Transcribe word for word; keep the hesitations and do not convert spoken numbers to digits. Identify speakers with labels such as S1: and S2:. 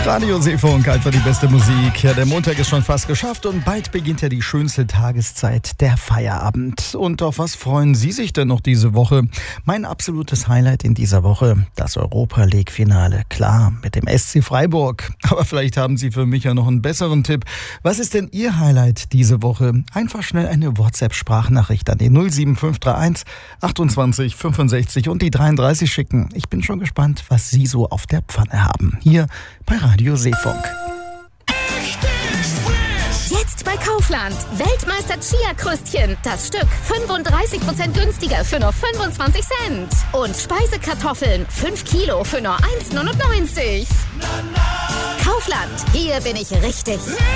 S1: Radio Seefunk, einfach die beste Musik. Ja, der Montag ist schon fast geschafft und bald beginnt ja die schönste Tageszeit, der Feierabend. Und auf was freuen Sie sich denn noch diese Woche? Mein absolutes Highlight in dieser Woche, das Europa-League-Finale. Klar, mit dem S C Freiburg. Aber vielleicht haben Sie für mich ja noch einen besseren Tipp. Was ist denn Ihr Highlight diese Woche? Einfach schnell eine WhatsApp-Sprachnachricht an die null sieben fünf drei eins achtundzwanzig fünfundsechzig und die dreiunddreißig schicken. Ich bin schon gespannt, was Sie so auf der Pfanne haben. Hier bei Radio Seefunk.
S2: Jetzt bei Kaufland. Weltmeister Chia-Kröstchen. Das Stück fünfunddreißig Prozent günstiger für nur fünfundzwanzig Cent. Und Speisekartoffeln fünf Kilo für nur eins neunundneunzig. Kaufland. Hier bin ich richtig.